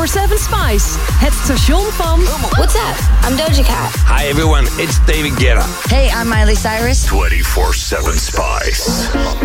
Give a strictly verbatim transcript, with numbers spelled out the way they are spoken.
vierentwintig zeven Spice. Het station van... What's up? I'm Doja Cat. Hi everyone, it's David Guetta. Hey, I'm Miley Cyrus. twenty-four seven Spice.